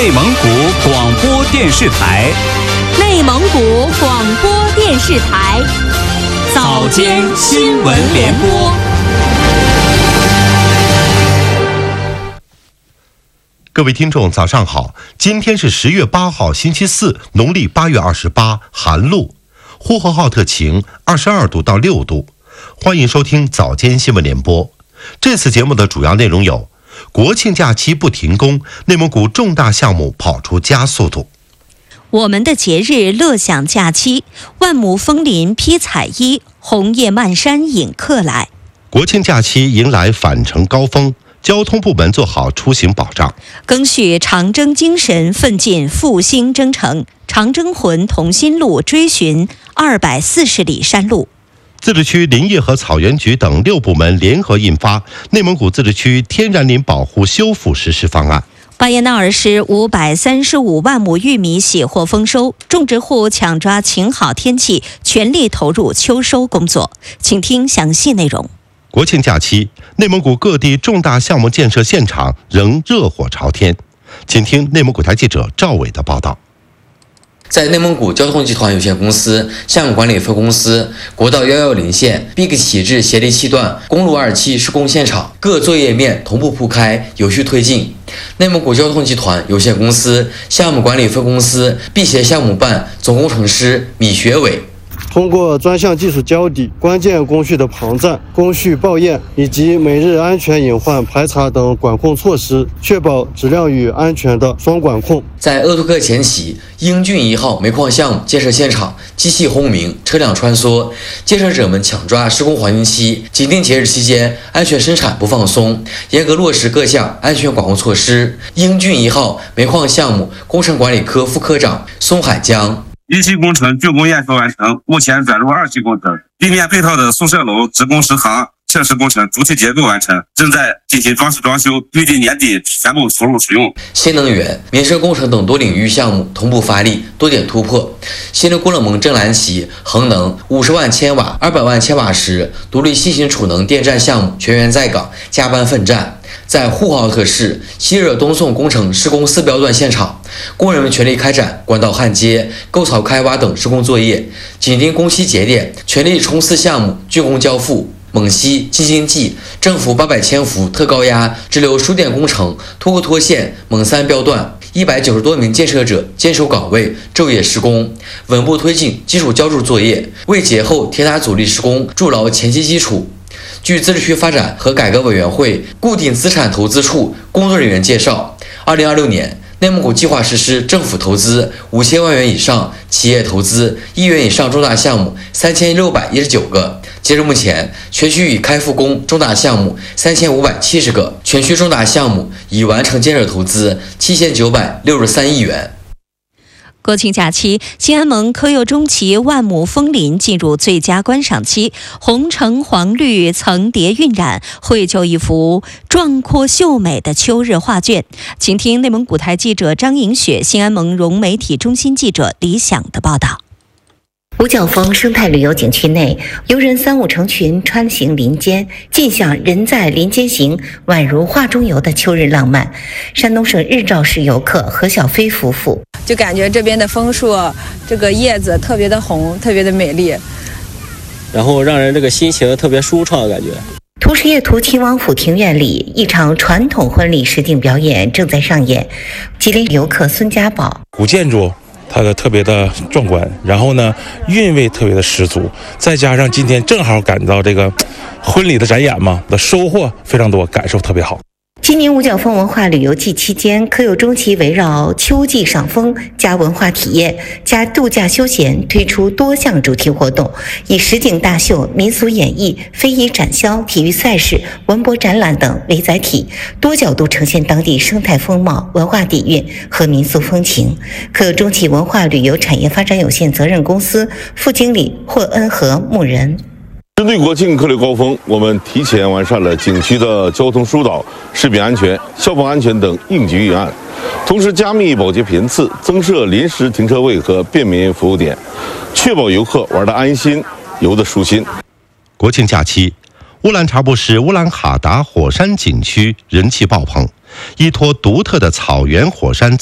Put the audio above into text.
内蒙古广播电视台， 内蒙古广播电视台， 早间新闻联播。 各位听众，早上好！今天是10月8号，星期四，农历8月28，寒露，呼和浩特晴，22度到6度。欢迎收听早间新闻联播。这次节目的主要内容有：国庆假期不停工，内蒙古重大项目跑出加速度； 我们的节日乐享假期，万亩枫林披彩衣，红叶漫山引客来。 国庆假期迎来返程高峰，交通部门做好出行保障。 赓续长征精神，奋进复兴征程，长征魂同心路追寻240里山路。 自治区林业和草原局等6部门联合印发《内蒙古自治区天然林保护修复实施方案》。 巴彦淖尔市535万亩玉米喜获丰收，种植户抢抓晴好天气，全力投入秋收工作。请听详细内容。 国庆假期，内蒙古各地重大项目建设现场仍热火朝天。请听内蒙古台记者赵伟的报道。 在内蒙古交通集团有限公司项目管理分公司国道110线 Big 启智协力七段公路2期施工现场，各作业面同步铺开，有序推进。内蒙古交通集团有限公司项目管理分公司 B 协项目办总工程师米学伟， 通过专项技术交底、关键工序的旁站、工序报验以及每日安全隐患排查等管控措施，确保质量与安全的双管控。 在鄂图克前旗英俊1号煤矿项目建设现场，机器轰鸣，车辆穿梭，建设者们抢抓施工黄金期，紧盯节日期间安全生产不放松，严格落实各项安全管控措施。英俊1号煤矿项目工程管理科副科长松海江。 1期工程竣工验收完成，目前转入2期工程，地面配套的宿舍楼、职工食堂设施工程主体结构完成，正在进行装饰装修，预计年底全部投入使用。 新能源、民生工程等多领域项目同步发力，多点突破。新的郭勒盟正蓝旗恒能50万千瓦、200万千瓦时独立新型储能电站项目全员在岗，加班奋战。在呼和浩特市西热东送工程施工4标段现场，工人们全力开展管道焊接、沟槽开挖等施工作业，紧盯工期节点，全力冲刺项目竣工交付。蒙西、京津冀政府800千伏特高压直流输电工程托沟脱线蒙3标段，190多名建设者坚守岗位，昼夜施工，稳步推进基础浇筑作业，为节后铁塔阻力施工筑牢前期基础。据自治区发展和改革委员会固定资产投资处工作人员介绍，2026年内蒙古计划实施政府投资5000万元以上，企业投资1亿元以上重大项目3619个。截至目前，全区已开复工重大项目3570个，全区重大项目已完成建设投资7963亿元。 国庆假期，新安盟科右中旗万亩枫林进入最佳观赏期，红橙黄绿层叠晕染，绘就一幅壮阔秀美的秋日画卷。请听内蒙古台记者张颖雪、新安盟融媒体中心记者李想的报道。 五角峰生态旅游景区内，游人3、5成群穿行林间，尽享人在林间行，宛如画中游的秋日浪漫。山东省日照市游客何小飞夫妇就感觉这边的枫树这个叶子特别的红，特别的美丽， 然后让人这个心情特别舒畅的感觉。 图什叶图亲王府庭院里，一场传统婚礼实景表演正在上演。吉林游客孙家宝， 古建筑它的特别的壮观，然后呢韵味特别的十足，再加上今天正好赶到这个婚礼的展演嘛，的收获非常多，感受特别好。 今年五角峰文化旅游季期间，科右中旗围绕秋季赏枫加文化体验加度假休闲，推出多项主题活动，以实景大秀、民俗演绎、非遗展销、体育赛事、文博展览等为载体，多角度呈现当地生态风貌、文化底蕴和民俗风情。科右中旗文化旅游产业发展有限责任公司副经理霍恩和牧人。 针对国庆客流高峰，我们提前完善了景区的交通疏导、食品安全、消防安全等应急预案，同时加密保洁频次，增设临时停车位和便民服务点，确保游客玩得安心、游得舒心。 国庆假期，乌兰察布市乌兰哈达火山景区人气爆棚，依托独特的草原火山